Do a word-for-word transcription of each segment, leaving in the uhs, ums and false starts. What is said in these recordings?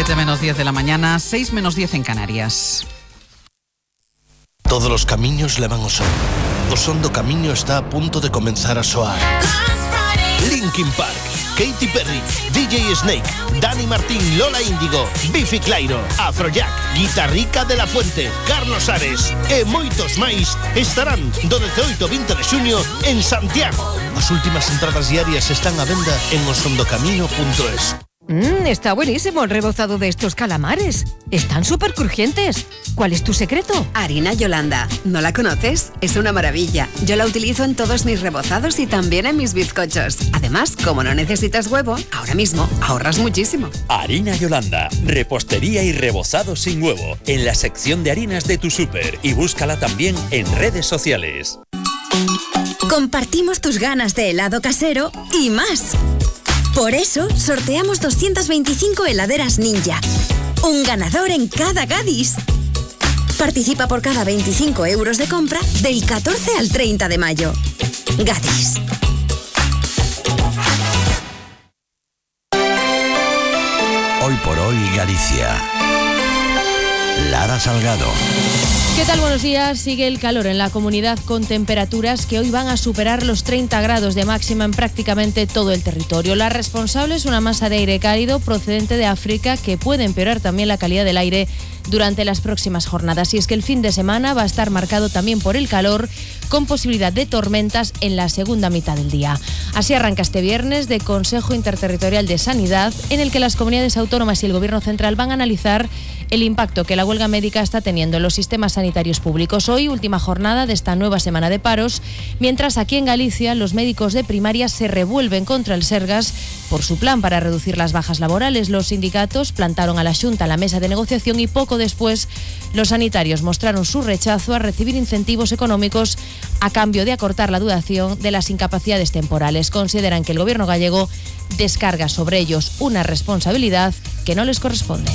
siete menos diez de la mañana, seis menos diez en Canarias. Todos los camiños levan ao sol. O son do camiño está a punto de comenzar a soar. Linkin Park, Katy Perry, D J Snake, Dani Martín, Lola Índigo, Bifi Clyro, Afrojack, Guitarrica de la Fuente, Carlos Ares e moitos máis estarán do dezaoito ao vinte de xuño en Santiago. As últimas entradas diarias están á venda en osondocamino punto es. Mmm, está buenísimo el rebozado de estos calamares. Están súper crujientes. ¿Cuál es tu secreto? Harina Yolanda. ¿No la conoces? Es una maravilla. Yo la utilizo en todos mis rebozados y también en mis bizcochos. Además, como no necesitas huevo, ahora mismo ahorras muchísimo. Harina Yolanda. Repostería y rebozado sin huevo. En la sección de harinas de tu súper. Y búscala también en redes sociales. Compartimos tus ganas de helado casero y más. Por eso, sorteamos doscientas veinticinco heladeras Ninja. Un ganador en cada Gadis. Participa por cada veinticinco euros de compra del catorce al treinta de mayo. Gadis. Hoy por hoy, Galicia. Lara Salgado. ¿Qué tal? Buenos días. Sigue el calor en la comunidad con temperaturas que hoy van a superar los treinta grados de máxima en prácticamente todo el territorio. La responsable es una masa de aire cálido procedente de África que puede empeorar también la calidad del aire durante las próximas jornadas. Y es que el fin de semana va a estar marcado también por el calor, con posibilidad de tormentas en la segunda mitad del día. Así arranca este viernes de Consejo Interterritorial de Sanidad, en el que las comunidades autónomas y el Gobierno central van a analizar el impacto que la huelga médica está teniendo en los sistemas sanitarios públicos. Hoy, última jornada de esta nueva semana de paros, mientras aquí en Galicia los médicos de primaria se revuelven contra el Sergas por su plan para reducir las bajas laborales. Los sindicatos plantaron a la Xunta la mesa de negociación y poco después los sanitarios mostraron su rechazo a recibir incentivos económicos a cambio de acortar la duración de las incapacidades temporales. Consideran que el Gobierno gallego descarga sobre ellos una responsabilidad que no les corresponde.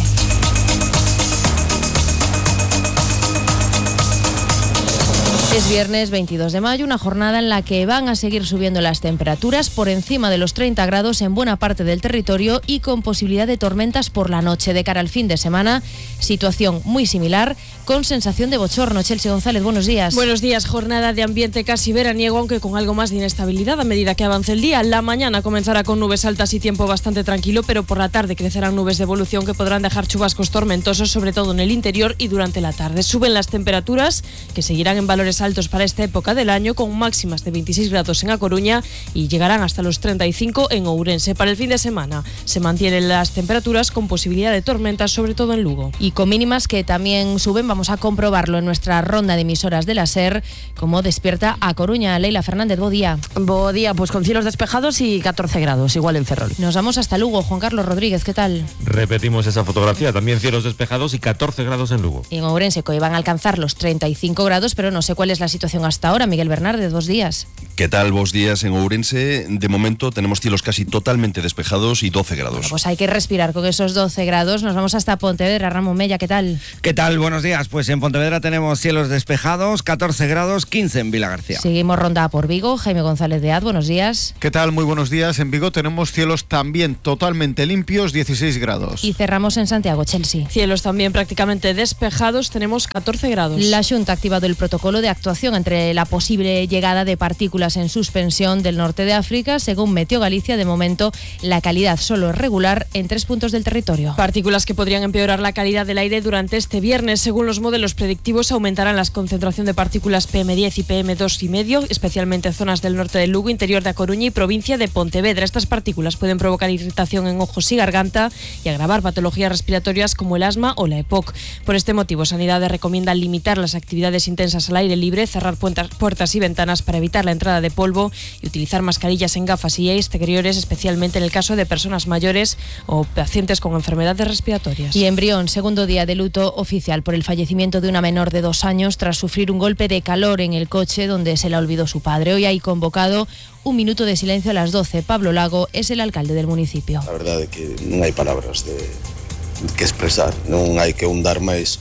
Es viernes veintidós de mayo, una jornada en la que van a seguir subiendo las temperaturas por encima de los treinta grados en buena parte del territorio y con posibilidad de tormentas por la noche. De cara al fin de semana, situación muy similar, con sensación de bochorno. Chelsea González, buenos días. Buenos días, jornada de ambiente casi veraniego, aunque con algo más de inestabilidad a medida que avance el día. La mañana comenzará con nubes altas y tiempo bastante tranquilo, pero por la tarde crecerán nubes de evolución que podrán dejar chubascos tormentosos, sobre todo en el interior y durante la tarde. Suben las temperaturas, que seguirán en valores altos para esta época del año, con máximas de veintiséis grados en A Coruña y llegarán hasta los treinta y cinco en Ourense. Para el fin de semana se mantienen las temperaturas con posibilidad de tormentas, sobre todo en Lugo. Y con mínimas que también suben, vamos a comprobarlo en nuestra ronda de emisoras de la SER, como despierta A Coruña. Leila Fernández, bo día. Bo día, pues con cielos despejados y catorce grados, igual en Ferrol. Nos vamos hasta Lugo. Juan Carlos Rodríguez, ¿qué tal? Repetimos esa fotografía, también cielos despejados y catorce grados en Lugo. Y en Ourense, que hoy van a alcanzar los treinta y cinco grados, pero no sé cuál es la situación hasta ahora. Miguel Bernárdez, dos días. ¿Qué tal? Vos días en Ourense. De momento tenemos cielos casi totalmente despejados y doce grados. Bueno, pues hay que respirar con esos doce grados. Nos vamos hasta Pontevedra. Ramón Mella, ¿qué tal? ¿Qué tal? Buenos días. Pues en Pontevedra tenemos cielos despejados, catorce grados, quince en Vilagarcía. Seguimos ronda por Vigo. Jaime González de Ad, buenos días. ¿Qué tal? Muy buenos días. En Vigo tenemos cielos también totalmente limpios, dieciséis grados. Y cerramos en Santiago, Chelsea. Cielos también prácticamente despejados, tenemos catorce grados. La Xunta ha activado el protocolo de actuación entre la posible llegada de partículas en suspensión del norte de África. Según Meteo Galicia, de momento la calidad solo es regular en tres puntos del territorio. Partículas que podrían empeorar la calidad del aire durante este viernes. Según los modelos predictivos, aumentarán las concentración de partículas P M diez y P M dos y medio, especialmente en zonas del norte de Lugo, interior de A Coruña y provincia de Pontevedra. Estas partículas pueden provocar irritación en ojos y garganta y agravar patologías respiratorias como el asma o la E P O C. Por este motivo, Sanidade recomienda limitar las actividades intensas al aire libre, cerrar puertas, puertas y ventanas para evitar la entrada de polvo y utilizar mascarillas en gafas y exteriores, especialmente en el caso de personas mayores o pacientes con enfermedades respiratorias. Y en Brión, segundo día de luto oficial por el fallecimiento de una menor de dos años tras sufrir un golpe de calor en el coche donde se la olvidó su padre. Hoy hay convocado un minuto de silencio a las doce. Pablo Lago es el alcalde del municipio. La verdade é que non hai palabras de que expresar, non hai que hundar máis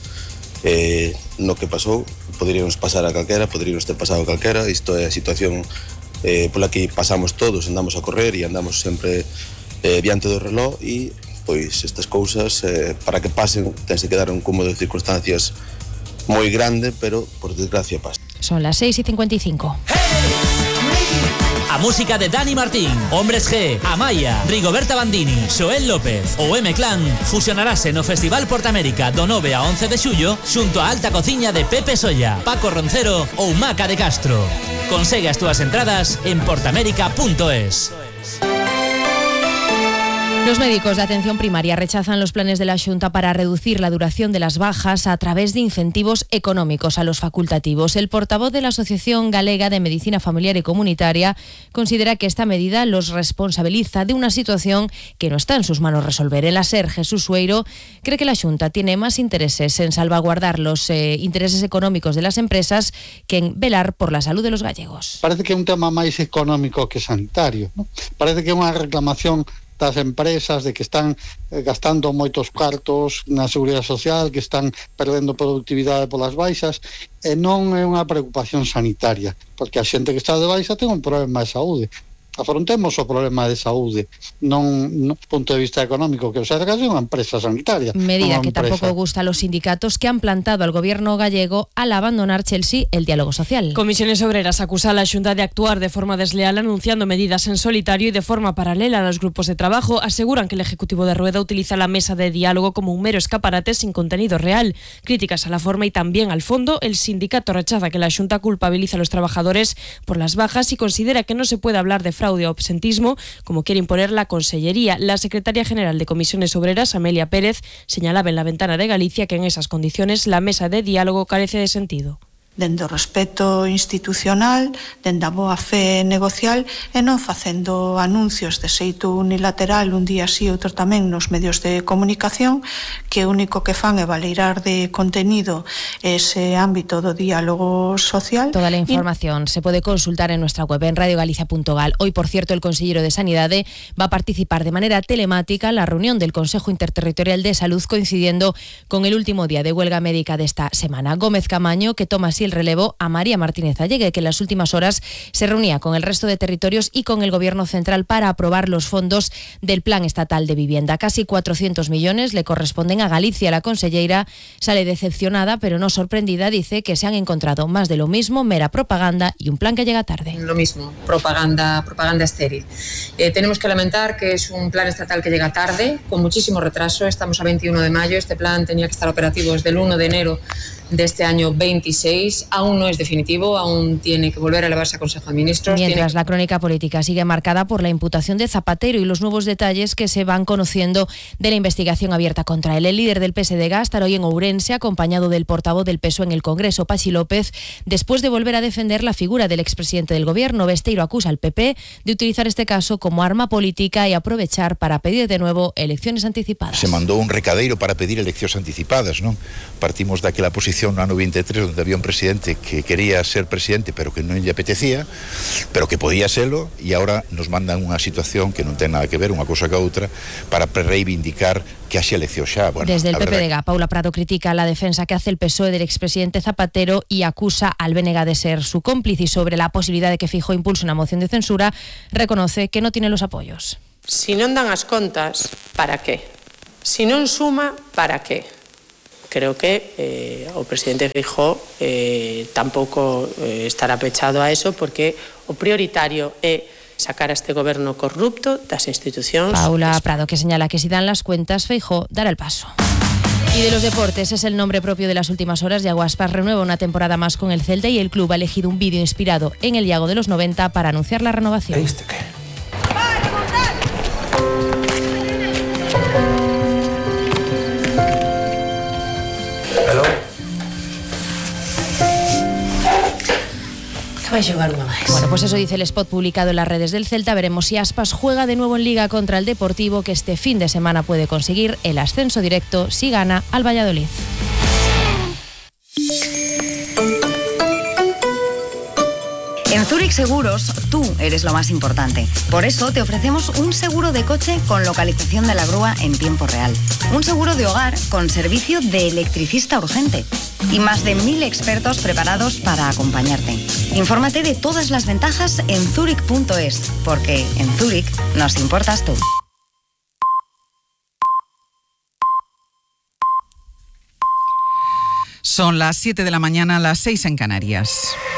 eh, no que pasou. Poderíamos pasar a calquera, poderíamos ter pasado a calquera. Isto é a situación eh, pola que pasamos todos, andamos a correr e andamos sempre eh, diante do reloj e pois estas cousas eh, para que pasen tense que dar un cúmulo de circunstancias moi grande, pero por desgracia pasa. Son las seis y cincuenta y cinco. A música de Dani Martín, Hombres G, Amaya, Rigoberta Bandini, Xoel López ou M-Clan fusionarase no Festival Portamérica do nove a once de xullo xunto a alta cociña de Pepe Solla, Paco Roncero ou Maca de Castro. Consegue as túas entradas en portamérica punto es. Los médicos de atención primaria rechazan los planes de la Xunta para reducir la duración de las bajas a través de incentivos económicos a los facultativos. El portavoz de la Asociación Galega de Medicina Familiar y Comunitaria considera que esta medida los responsabiliza de una situación que no está en sus manos resolver. El ASER, Jesús Sueiro, cree que la Xunta tiene más intereses en salvaguardar los eh, intereses económicos de las empresas que en velar por la salud de los gallegos. Parece que é un tema máis económico que sanitario, ¿no? Parece que é unha reclamación das empresas de que están eh, gastando moitos cartos na seguridade social, que están perdendo productividade polas baixas, e non é unha preocupación sanitaria, porque a xente que está de baixa ten un problema de saúde. Afrontemos o problema de saúde, non no punto de vista económico, que o sea, é unha empresa sanitaria. Medida que empresa. Tampouco gusta a los sindicatos que han plantado al gobierno gallego al abandonar Chelsea el diálogo social. Comisiones Obreras acusa a la Xunta de actuar de forma desleal anunciando medidas en solitario y de forma paralela a los grupos de trabajo. Aseguran que el Ejecutivo de Rueda utiliza la mesa de diálogo como un mero escaparate sin contenido real. Críticas a la forma y también al fondo. El sindicato rechaza que la Xunta culpabilice a los trabajadores por las bajas y considera que no se puede hablar de fraude o absentismo, como quiere imponer la Consellería. La secretaria general de Comisiones Obreras, Amelia Pérez, señalaba en La Ventana de Galicia que en esas condiciones la mesa de diálogo carece de sentido. Dende o respeto institucional, dende a boa fe negocial e non facendo anuncios de xeito unilateral un día sí, outro tamén nos medios de comunicación, que o único que fan é valeirar de contenido ese ámbito do diálogo social. Toda la información y... se puede consultar en nuestra web en radio galicia punto gal. Hoy, por cierto, el consejero de Sanidade va a participar de manera telemática en la reunión del Consejo Interterritorial de Salud, coincidiendo con el último día de huelga médica de esta semana. Gómez Camaño, que toma así el relevo a María Martínez Allegue, que en las últimas horas se reunía con el resto de territorios y con el Gobierno central para aprobar los fondos del Plan Estatal de Vivienda. Casi cuatrocientos millones le corresponden a Galicia. La conselleira sale decepcionada, pero no sorprendida. Dice que se han encontrado más de lo mismo, mera propaganda y un plan que llega tarde. Lo mismo, propaganda, propaganda estéril. Eh, tenemos que lamentar que es un plan estatal que llega tarde, con muchísimo retraso. Estamos a veintiuno de mayo. Este plan tenía que estar operativo desde el uno de enero de este año veintiséis. Aún no es definitivo, aún tiene que volver a elevarse a Consejo de Ministros. Mientras tiene... la crónica política sigue marcada por la imputación de Zapatero y los nuevos detalles que se van conociendo de la investigación abierta contra él. El líder del P S D G estará hoy en Ourense, acompañado del portavoz del P S O E en el Congreso, Pachi López, después de volver a defender la figura del expresidente del Gobierno. Besteiro acusa al P P de utilizar este caso como arma política y aprovechar para pedir de nuevo elecciones anticipadas. Se mandó un recadeiro para pedir eleccións anticipadas, non? Partimos daquela posición no ano vinte e tres, onde había un presidente que quería ser presidente pero que non lle apetecía, pero que podía serlo, e agora nos mandan unha situación que non ten nada que ver unha cousa ca outra para reivindicar que haxe elección xa. Bueno, desde el P P D G, verdad... Paula Prado critica la defensa que hace el P S O E del expresidente Zapatero y acusa al B N G de ser su cómplice, y sobre la posibilidad de que Feijóo impulse una moción de censura, reconoce que no tiene los apoyos. Si non dan as contas, para qué? Si non suma, para qué? Creo que eh, o presidente Feijóo eh, tampouco eh, estará pechado a eso, porque o prioritario é sacar a este goberno corrupto das institucións. Paula Prado, que señala que si dan las cuentas, Feijóo dará el paso. Y de los deportes, es el nombre propio de las últimas horas. Iago Aspas renueva una temporada más con el Celta y el club ha elegido un vídeo inspirado en el Iago de los noventa para anunciar la renovación. ¿Viste qué? Va a llevar una más. Bueno, pues eso dice el spot publicado en las redes del Celta. Veremos si Aspas juega de nuevo en Liga contra el Deportivo, que este fin de semana puede conseguir el ascenso directo si gana al Valladolid. En Zurich Seguros, tú eres lo más importante. Por eso te ofrecemos un seguro de coche con localización de la grúa en tiempo real. Un seguro de hogar con servicio de electricista urgente. Y más de mil expertos preparados para acompañarte. Infórmate de todas las ventajas en zurich punto es, porque en Zurich nos importas tú. Son las siete de la mañana, las seis en Canarias.